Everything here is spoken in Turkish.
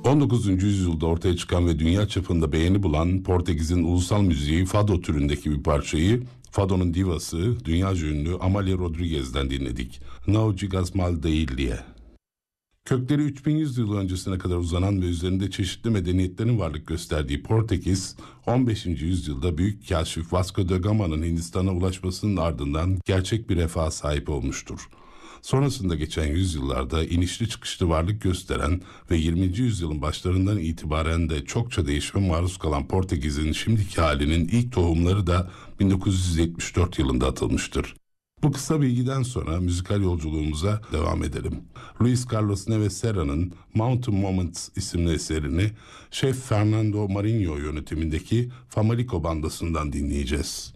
19. yüzyılda ortaya çıkan ve dünya çapında beğeni bulan Portekiz'in ulusal müziği fado türündeki bir parçayı Fado'nun divası, dünyaca ünlü Amália Rodriguez'den dinledik. Não digas mal değil diye. Kökleri 3100 yıl öncesine kadar uzanan ve üzerinde çeşitli medeniyetlerin varlık gösterdiği Portekiz, 15. yüzyılda büyük kaşif Vasco da Gama'nın Hindistan'a ulaşmasının ardından gerçek bir refaha sahip olmuştur. Sonrasında geçen yüzyıllarda inişli çıkışlı varlık gösteren ve 20. yüzyılın başlarından itibaren de çokça değişime maruz kalan Portekiz'in şimdiki halinin ilk tohumları da 1974 yılında atılmıştır. Bu kısa bilgiden sonra müzikal yolculuğumuza devam edelim. Luis Carlos Neves Serra'nın Mountain Moments isimli eserini Şef Fernando Marinho yönetimindeki Famalico bandasından dinleyeceğiz.